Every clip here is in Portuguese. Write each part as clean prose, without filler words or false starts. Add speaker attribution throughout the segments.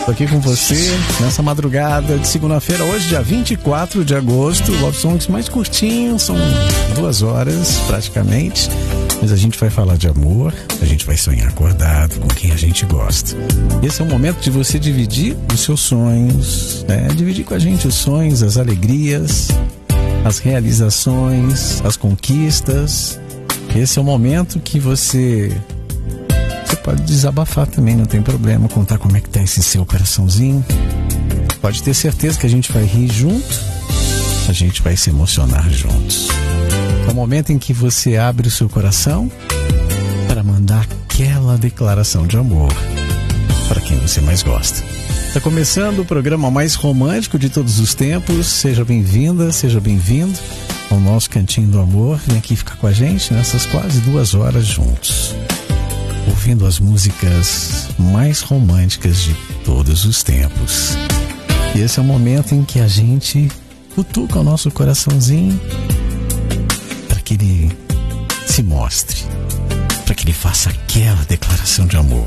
Speaker 1: Tô aqui com você nessa madrugada de segunda-feira, hoje dia 24 de agosto. Love Songs mais curtinho, são 2 horas praticamente. Mas a gente vai falar de amor, a gente vai sonhar acordado com quem a gente gosta. Esse é o momento de você dividir os seus sonhos, né? Dividir com a gente os sonhos, as alegrias, as realizações, as conquistas. Esse é o momento que você pode desabafar também, não tem problema, contar como é que tá esse seu coraçãozinho. Pode ter certeza que a gente vai rir junto, a gente vai se emocionar juntos. É o momento em que você abre o seu coração para mandar aquela declaração de amor para quem você mais gosta. Está começando o programa mais romântico de todos os tempos. Seja bem-vinda, seja bem-vindo ao nosso Cantinho do Amor. Vem aqui ficar com a gente nessas quase 2 horas juntos, ouvindo as músicas mais românticas de todos os tempos. E esse é o momento em que a gente cutuca o nosso coraçãozinho para que ele se mostre, para que ele faça aquela declaração de amor.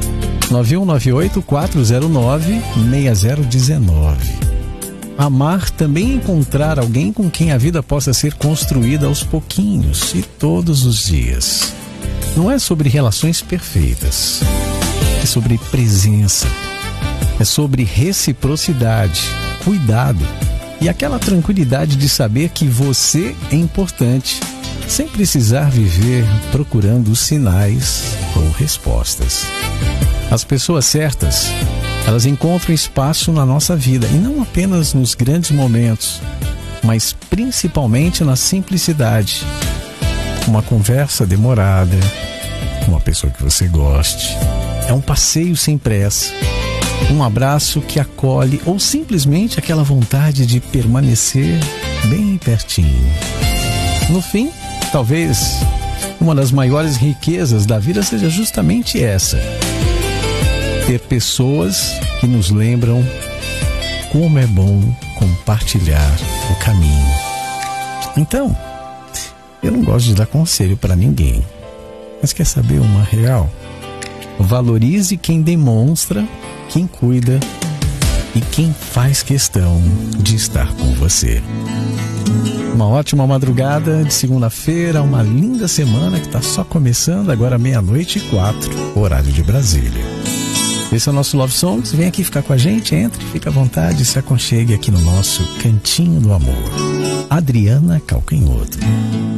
Speaker 1: 9198-409-6019. Amar também é encontrar alguém com quem a vida possa ser construída aos pouquinhos e todos os dias. Não é sobre relações perfeitas, é sobre presença, é sobre reciprocidade, cuidado e aquela tranquilidade de saber que você é importante, sem precisar viver procurando sinais ou respostas. As pessoas certas, elas encontram espaço na nossa vida, e não apenas nos grandes momentos, mas principalmente na simplicidade. Uma conversa demorada, uma pessoa que você goste, é um passeio sem pressa, um abraço que acolhe ou simplesmente aquela vontade de permanecer bem pertinho. No fim, talvez uma das maiores riquezas da vida seja justamente essa: ter pessoas que nos lembram como é bom compartilhar o caminho. Então, eu não gosto de dar conselho para ninguém, mas quer saber uma real? Valorize quem demonstra, quem cuida e quem faz questão de estar com você. Uma ótima madrugada de segunda-feira, uma linda semana que está só começando, agora 00:04, horário de Brasília. Esse é o nosso Love Songs, vem aqui ficar com a gente, entre, fica à vontade, se aconchegue aqui no nosso Cantinho do Amor. Adriana Calcanhoto.